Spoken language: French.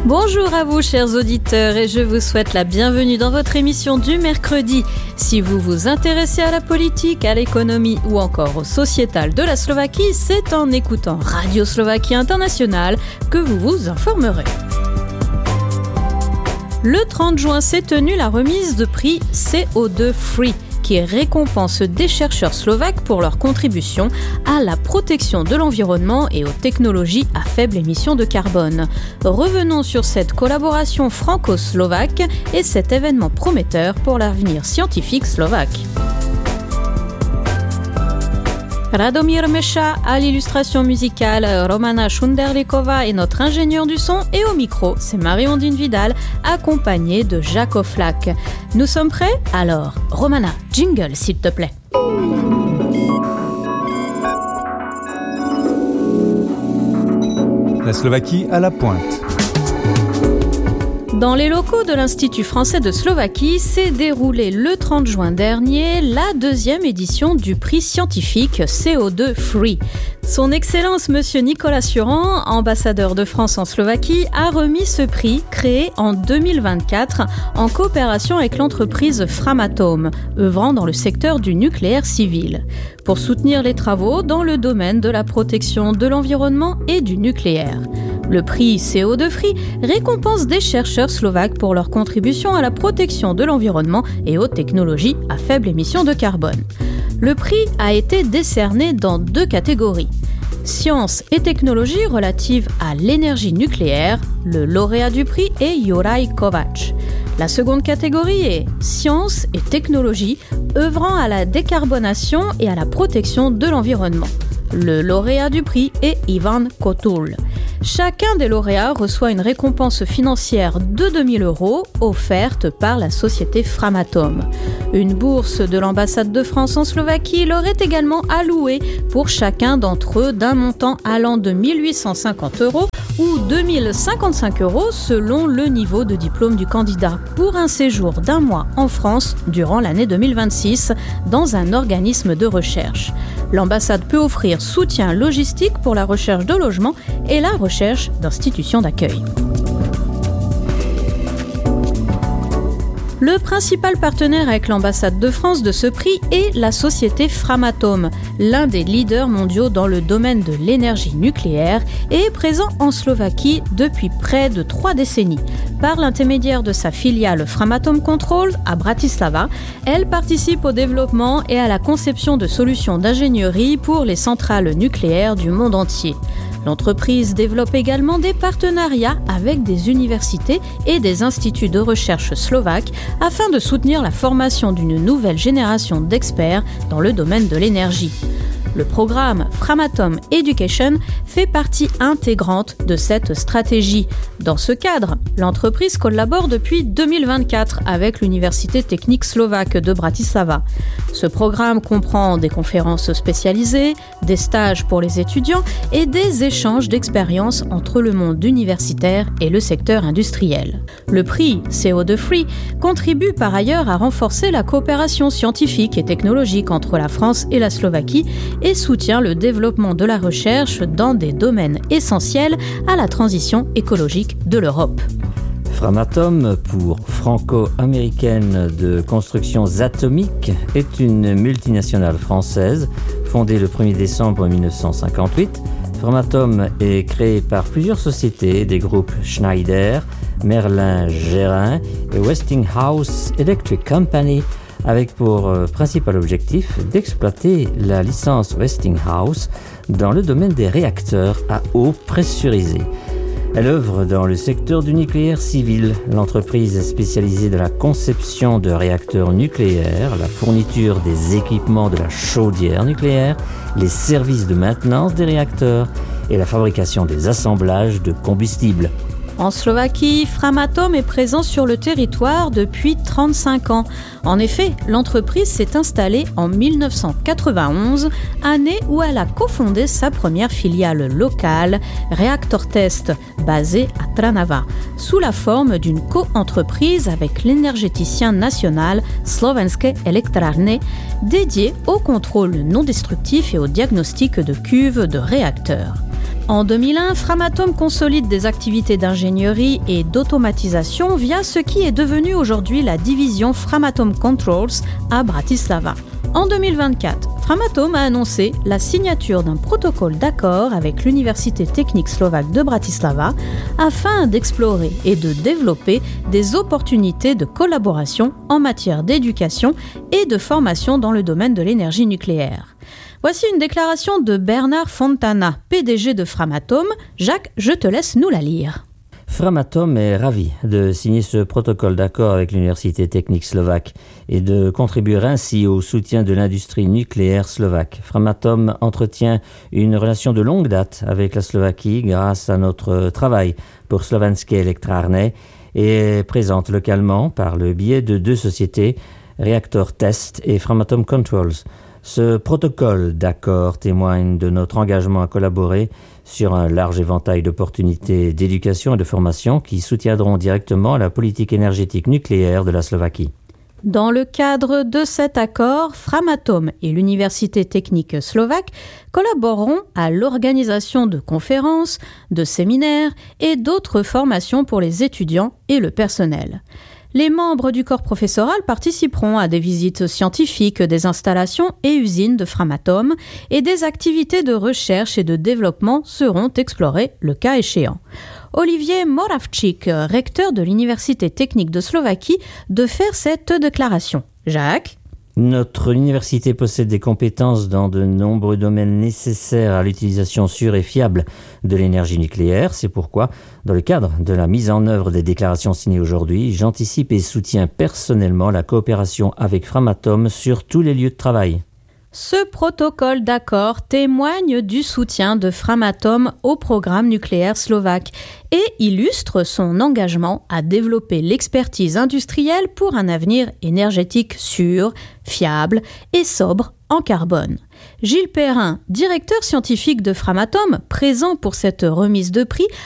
Bonjour à vous chers auditeurs et je vous souhaite la bienvenue dans votre émission du mercredi. Si vous vous intéressez à la politique, à l'économie ou encore au sociétal de la Slovaquie, c'est en écoutant Radio Slovaquie Internationale que vous vous informerez. Le 30 juin s'est tenue la remise de prix CO2 Free, qui récompense des chercheurs slovaques pour leur contribution à la protection de l'environnement et aux technologies à faible émission de carbone. Revenons sur cette collaboration franco-slovaque et cet événement prometteur pour l'avenir scientifique slovaque. Radomír Meša à l'illustration musicale, Romana Šunderlíková est notre ingénieur du son et au micro, c'est Marie-Ondine Vidal accompagnée de Jacques Oflac. Nous sommes prêts ? Alors, Romana, jingle s'il te plaît. La Slovaquie à la pointe. Dans les locaux de l'Institut français de Slovaquie s'est déroulée le 30 juin dernier la deuxième édition du prix scientifique CO2 Free. Son Excellence Monsieur Nicolas Suran, ambassadeur de France en Slovaquie, a remis ce prix créé en 2024 en coopération avec l'entreprise Framatome, œuvrant dans le secteur du nucléaire civil, pour soutenir les travaux dans le domaine de la protection de l'environnement et du nucléaire. Le prix CO2 Free récompense des chercheurs slovaques pour leur contribution à la protection de l'environnement et aux technologies à faible émission de carbone. Le prix a été décerné dans 2 catégories. Sciences et technologies relatives à l'énergie nucléaire, le lauréat du prix est Juraj Kovács. La seconde catégorie est Sciences et technologies œuvrant à la décarbonation et à la protection de l'environnement. Le lauréat du prix est Ivan Kotul. Chacun des lauréats reçoit une récompense financière de 2 000 € offerte par la société Framatome. Une bourse de l'ambassade de France en Slovaquie leur est également allouée pour chacun d'entre eux d'un montant allant de 1 850 € ou 2 055 € selon le niveau de diplôme du candidat pour un séjour d'1 mois en France durant l'année 2026 dans un organisme de recherche. L'ambassade peut offrir soutien logistique pour la recherche de logement et la recherche d'institutions d'accueil. Le principal partenaire avec l'ambassade de France de ce prix est la société Framatome, l'un des leaders mondiaux dans le domaine de l'énergie nucléaire et est présent en Slovaquie depuis près de 3 décennies. Par l'intermédiaire de sa filiale Framatome Control à Bratislava, elle participe au développement et à la conception de solutions d'ingénierie pour les centrales nucléaires du monde entier. L'entreprise développe également des partenariats avec des universités et des instituts de recherche slovaques afin de soutenir la formation d'une nouvelle génération d'experts dans le domaine de l'énergie. Le programme Framatome Education fait partie intégrante de cette stratégie. Dans ce cadre, l'entreprise collabore depuis 2024 avec l'Université technique slovaque de Bratislava. Ce programme comprend des conférences spécialisées, des stages pour les étudiants et des échanges d'expériences entre le monde universitaire et le secteur industriel. Le prix CO2 Free contribue par ailleurs à renforcer la coopération scientifique et technologique entre la France et la Slovaquie et soutient le développement de la recherche dans des domaines essentiels à la transition écologique de l'Europe. Framatome, pour franco-américaine de constructions atomiques, est une multinationale française fondée le 1er décembre 1958. Framatome est créée par plusieurs sociétés des groupes Schneider, Merlin Gerin et Westinghouse Electric Company, avec pour principal objectif d'exploiter la licence Westinghouse dans le domaine des réacteurs à eau pressurisée. Elle œuvre dans le secteur du nucléaire civil. L'entreprise est spécialisée dans la conception de réacteurs nucléaires, la fourniture des équipements de la chaudière nucléaire, les services de maintenance des réacteurs et la fabrication des assemblages de combustible. En Slovaquie, Framatome est présent sur le territoire depuis 35 ans. En effet, l'entreprise s'est installée en 1991, année où elle a cofondé sa première filiale locale, Reactor Test, basée à Trnava, sous la forme d'une co-entreprise avec l'énergéticien national Slovenské elektrárne, dédié au contrôle non destructif et au diagnostic de cuves de réacteurs. En 2001, Framatome consolide des activités d'ingénierie et d'automatisation via ce qui est devenu aujourd'hui la division Framatome Controls à Bratislava. En 2024, Framatome a annoncé la signature d'un protocole d'accord avec l'Université technique slovaque de Bratislava afin d'explorer et de développer des opportunités de collaboration en matière d'éducation et de formation dans le domaine de l'énergie nucléaire. Voici une déclaration de Bernard Fontana, PDG de Framatome. Jacques, je te laisse nous la lire. Framatome est ravi de signer ce protocole d'accord avec l'Université technique slovaque et de contribuer ainsi au soutien de l'industrie nucléaire slovaque. Framatome entretient une relation de longue date avec la Slovaquie grâce à notre travail pour Slovenské elektrárne et est présente localement par le biais de 2 sociétés, Reactor Test et Framatome Controls. Ce protocole d'accord témoigne de notre engagement à collaborer sur un large éventail d'opportunités d'éducation et de formation qui soutiendront directement la politique énergétique nucléaire de la Slovaquie. Dans le cadre de cet accord, Framatome et l'Université technique slovaque collaboreront à l'organisation de conférences, de séminaires et d'autres formations pour les étudiants et le personnel. Les membres du corps professoral participeront à des visites scientifiques des installations et usines de Framatome et des activités de recherche et de développement seront explorées le cas échéant. Olivier Moravčík, recteur de l'Université technique de Slovaquie, de faire cette déclaration. Jacques ? Notre université possède des compétences dans de nombreux domaines nécessaires à l'utilisation sûre et fiable de l'énergie nucléaire. C'est pourquoi, dans le cadre de la mise en œuvre des déclarations signées aujourd'hui, j'anticipe et soutiens personnellement la coopération avec Framatome sur tous les lieux de travail. Ce protocole d'accord témoigne du soutien de Framatome au programme nucléaire slovaque et illustre son engagement à développer l'expertise industrielle pour un avenir énergétique sûr, fiable et sobre en carbone. Gilles Perrin, directeur scientifique de Framatome, présent pour cette remise de prix,